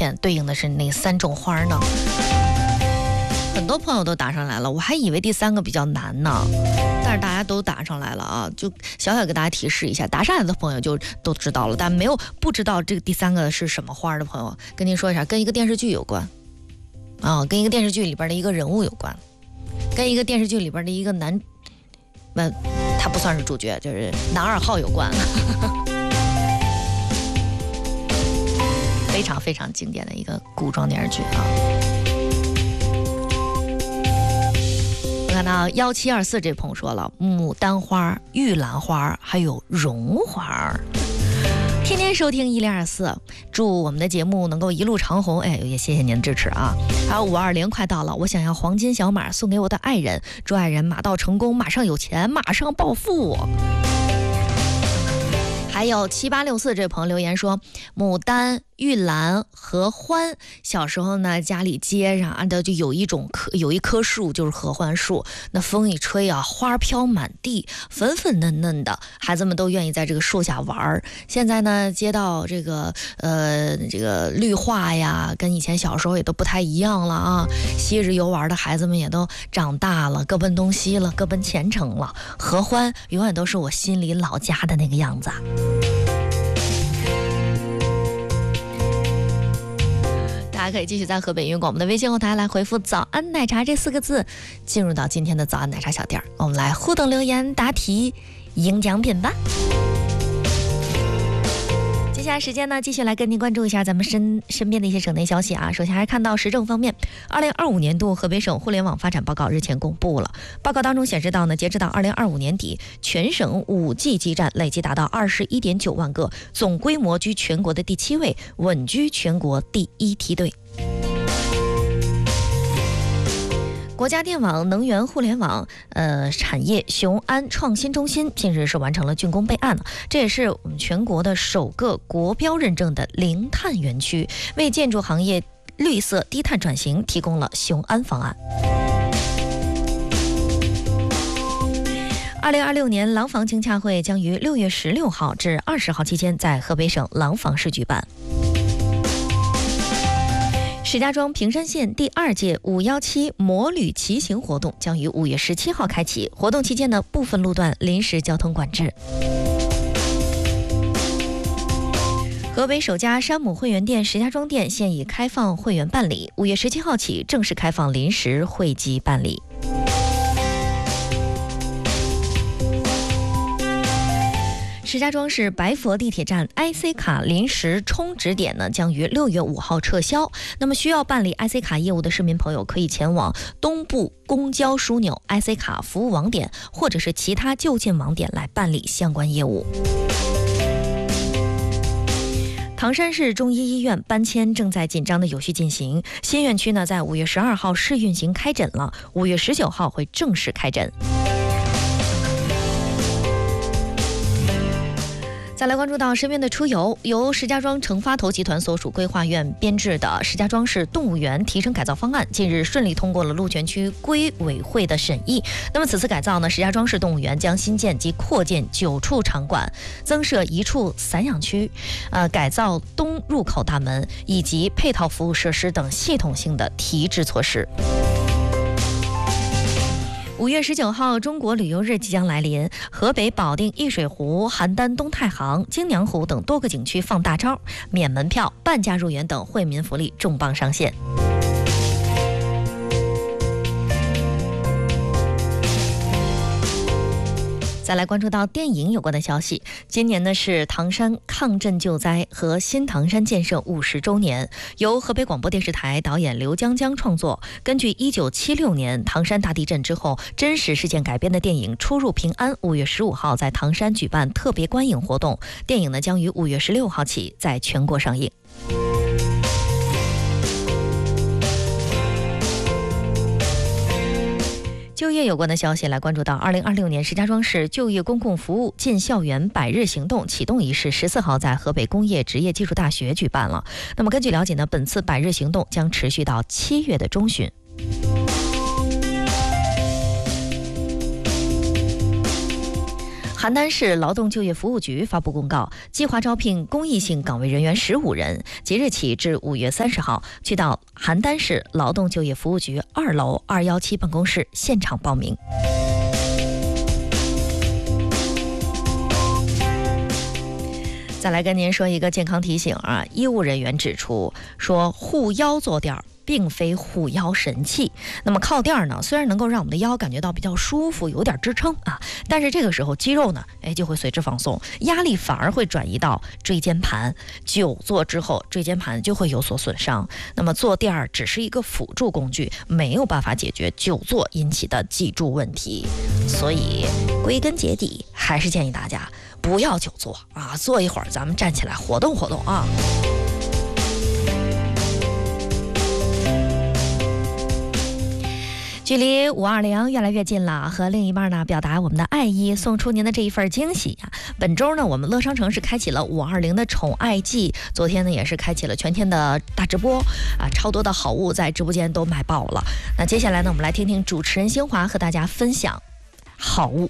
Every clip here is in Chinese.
片对应的是那3种花呢？很多朋友都答上来了，我还以为第3个比较难呢，但是大家都答上来了啊！就小小给大家提示一下，答上来的朋友就都知道了，但不知道这个第3个是什么花的朋友，跟您说一下，跟一个电视剧有关啊，跟一个电视剧里边的一个人物有关，跟一个电视剧里边的一个他不算是主角，就是男2号有关。非常非常经典的一个古装电视剧啊！我看到1724这朋友说了，牡丹花、玉兰花还有绒花。天天收听1024，祝我们的节目能够一路长红。也谢谢您的支持啊！还有520快到了，我想要黄金小马送给我的爱人，祝爱人马到成功，马上有钱，马上暴富。还有7864这位朋友留言说，牡丹、玉兰、合欢，小时候呢家里街上的就有一棵树，就是合欢树，那风一吹啊，花飘满地，粉粉嫩嫩的，孩子们都愿意在这个树下玩。现在呢街道这个绿化呀，跟以前小时候也都不太一样了啊，昔日游玩的孩子们也都长大了，各奔东西了，各奔前程了。合欢永远都是我心里老家的那个样子。大家可以继续在河北云广播的微信后台来回复早安奶茶这4个字，进入到今天的早安奶茶小店，我们来互动留言答题赢奖品吧。接下来时间呢，继续来跟您关注一下咱们身边的一些省内消息啊。首先还看到时政方面，2025年度河北省互联网发展报告日前公布了。报告当中显示到呢，截止到2025年底，全省5G 基站累计达到21.9万个，总规模居全国的第7位，稳居全国第1梯队。国家电网能源互联网产业雄安创新中心近日是完成了竣工备案了，这也是我们全国的首个国标认证的零碳园区，为建筑行业绿色低碳转型提供了雄安方案。2026年廊坊竞洽会将于6月16号至20号期间在河北省廊坊市举办。石家庄平山县第2届517摩旅骑行活动将于5月17号开启，活动期间呢，部分路段临时交通管制。河北首家山姆会员店石家庄店现已开放会员办理，5月17号起正式开放临时会籍办理。石家庄市白佛地铁站 IC 卡临时充值点呢，将于6月5号撤销。那么需要办理 IC 卡业务的市民朋友，可以前往东部公交枢纽 IC 卡服务网点，或者是其他就近网点来办理相关业务。唐山市中医医院搬迁正在紧张的有序进行，新院区呢在5月12号试运行开诊了，5月19号会正式开诊。再来关注到身边的出游，由石家庄成发投集团所属规划院编制的石家庄市动物园提升改造方案，近日顺利通过了鹿泉区规委会的审议。那么此次改造呢，石家庄市动物园将新建及扩建9处场馆，增设1处散养区，改造东入口大门以及配套服务设施等系统性的提质措施。5月19号，中国旅游日即将来临，河北保定易水湖、邯郸东太行、京娘湖等多个景区放大招，免门票、半价入园等惠民福利重磅上线。再来关注到电影有关的消息，今年呢是唐山抗震救灾和新唐山建设50周年，由河北广播电视台导演刘江江创作，根据1976年唐山大地震之后真实事件改编的电影《出入平安》5月15号在唐山举办特别观影活动，电影呢将于5月16号起在全国上映。就业有关的消息来关注到2026年石家庄市就业公共服务进校园100日行动启动仪式14号在河北工业职业技术大学举办了。那么根据了解呢，本次100日行动将持续到7月的中旬。 邯郸市劳动就业服务局发布公告，计划招聘公益性岗位人员15人，即日起至5月30号，去到邯郸市劳动就业服务局2楼217办公室现场报名。再来跟您说一个健康提醒啊，医务人员指出说，护腰坐垫并非护腰神器。那么靠垫呢，虽然能够让我们的腰感觉到比较舒服，有点支撑啊，但是这个时候肌肉呢，就会随之放松，压力反而会转移到椎间盘。久坐之后，椎间盘就会有所损伤。那么坐垫只是一个辅助工具，没有办法解决久坐引起的脊柱问题。所以归根结底，还是建议大家不要久坐啊，坐一会儿咱们站起来活动活动啊。距离520越来越近了，和另一半呢表达我们的爱意，送出您的这一份惊喜啊！本周呢，我们乐商城是开启了520的宠爱季，昨天呢也是开启了全天的大直播啊，超多的好物在直播间都买爆了。那接下来呢，我们来听听主持人新华和大家分享好物。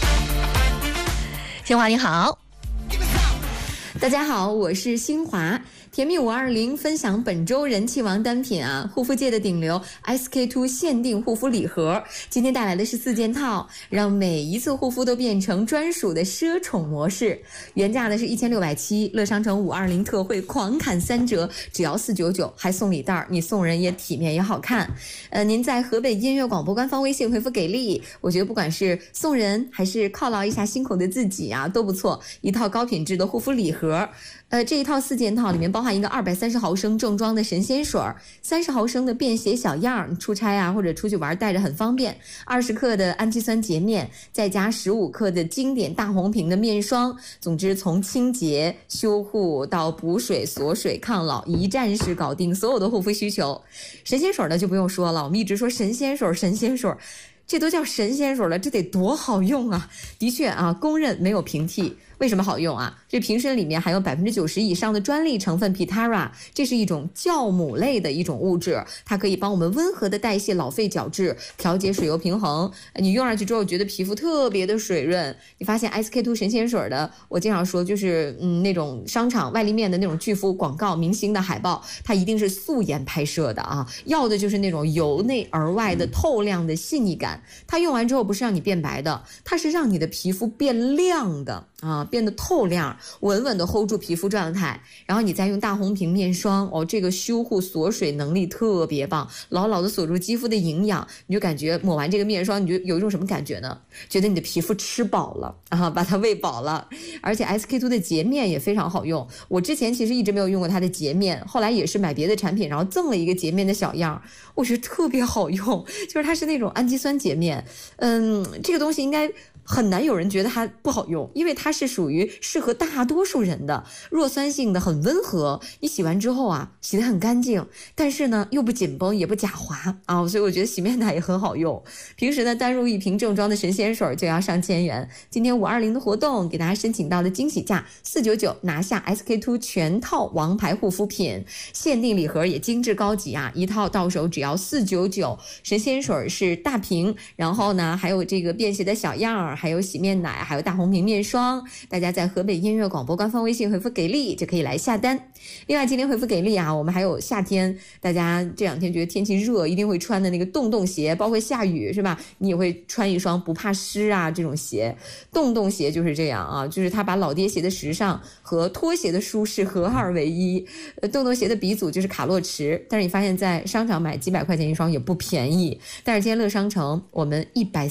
新华你好。 大家好，我是新华。甜蜜520分享本周人气王单品啊，护肤界的顶流 SK-II 限定护肤礼盒，今天带来的是4件套，让每一次护肤都变成专属的奢宠模式。原价的是1670，乐商城520特惠狂砍3折，只要499，还送礼袋，你送人也体面也好看。您在河北音乐广播官方微信回复给力，我觉得不管是送人还是犒劳一下辛苦的自己啊，都不错。一套高品质的护肤礼盒。这一套4件套里面包含一个230毫升正装的神仙水，30毫升的便携小样，出差啊或者出去玩带着很方便，20克的氨基酸洁面，再加15克的经典大红瓶的面霜，总之从清洁修护到补水锁水抗老，一站式搞定所有的护肤需求。神仙水呢就不用说了，我们一直说神仙水神仙水，这都叫神仙水了，这得多好用啊！的确啊，公认没有平替。为什么好用啊？这瓶身里面含有90%以上的专利成分 Pitara， 这是一种酵母类的一种物质，它可以帮我们温和的代谢老废角质，调节水油平衡。你用上去之后觉得皮肤特别的水润。你发现 SK-II 神仙水的，我经常说就是那种商场外立面的那种巨幅广告明星的海报，它一定是素颜拍摄的啊，要的就是那种由内而外的透亮的细腻感。它用完之后不是让你变白的，它是让你的皮肤变亮的啊，变得透亮，稳稳的 hold 住皮肤状态，然后你再用大红瓶面霜这个修护锁水能力特别棒，牢牢的锁住肌肤的营养，你就感觉抹完这个面霜，你就有一种什么感觉呢？觉得你的皮肤吃饱了啊，把它喂饱了。而且 SK-II 的洁面也非常好用，我之前其实一直没有用过它的洁面，后来也是买别的产品，然后赠了一个洁面的小样，我觉得特别好用，就是它是那种氨基酸洁面，这个东西应该很难有人觉得它不好用，因为它是属于适合大多数人的，弱酸性的，很温和，你洗完之后啊，洗得很干净，但是呢又不紧绷也不假滑啊，所以我觉得洗面奶也很好用。平时呢单入一瓶正装的神仙水就要上千元，今天520的活动给大家申请到的惊喜价499，拿下 SK-II 全套王牌护肤品，限定礼盒也精致高级啊，一套到手只要499，神仙水是大瓶，然后呢还有这个便携的小样，还有洗面奶，还有大红瓶面霜，大家在河北音乐广播官方微信回复给力就可以来下单。另外今天回复给力啊，我们还有夏天大家这2天觉得天气热一定会穿的那个洞鞋，包括下雨是吧，你也会穿一双不怕湿啊这种鞋。洞鞋就是这样啊，就是它把老爹鞋的时尚和拖鞋的舒适合二为一。洞鞋的鼻祖就是卡洛驰，但是你发现在商场买几百块钱一双也不便宜，但是今天乐商城我们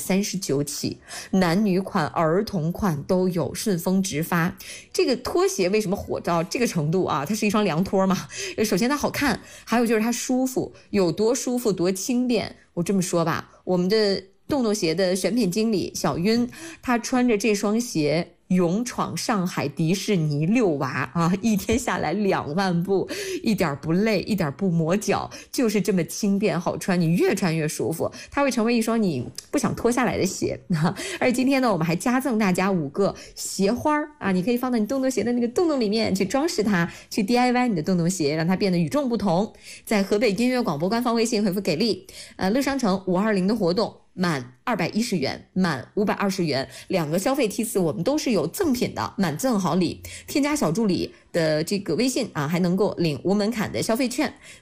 139起，男女款儿童款都有，顺丰直发。这个拖鞋为什么火到这个程度啊？它是一双凉拖嘛，首先它好看，还有就是它舒服，有多舒服多轻便。我这么说吧，我们的洞鞋的选品经理小晕，他穿着这双鞋勇闯上海迪士尼遛娃啊，一天下来2万步，一点不累，一点不磨脚，就是这么轻便好穿，你越穿越舒服，它会成为一双你不想脱下来的鞋。而且今天呢，我们还加赠大家5个鞋花啊，你可以放到你洞鞋的那个洞里面去装饰它，去 DIY 你的洞鞋，让它变得与众不同。在河北音乐广播官方微信回复给力，乐商城520的活动满210元，满520元，2个消费梯次我们都是有赠品的，满赠好礼。添加小助理的这个微信啊，还能够领无门槛的消费券。